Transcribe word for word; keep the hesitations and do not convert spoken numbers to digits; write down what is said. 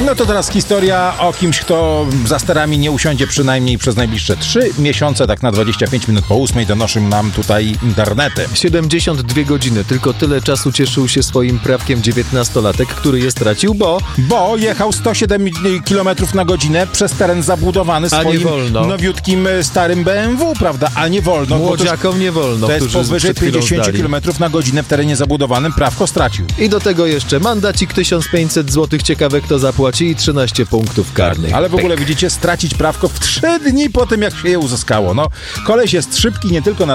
No to teraz historia o kimś, kto za sterami nie usiądzie przynajmniej przez najbliższe trzy miesiące, tak na dwadzieścia pięć minut po ósmej donoszą nam tutaj internety. siedemdziesiąt dwie godziny, tylko tyle czasu cieszył się swoim prawkiem dziewiętnastolatek, który je stracił, bo... Bo jechał sto siedem kilometrów na godzinę przez teren zabudowany A nie swoim wolno. nowiutkim starym B M W, prawda? A nie wolno. Młodziakom nie wolno, To jest którzy powyżej przed chwilą pięćdziesiąt zdali. kilometrów na godzinę w terenie zabudowanym, prawko stracił. I do tego jeszcze mandacik tysiąc pięćset złotych, ciekawe kto zapłaci, i trzynaście punktów karnych. Ale w ogóle widzicie, stracić prawko w trzy dni po tym, jak się je uzyskało. No, koleś jest szybki nie tylko na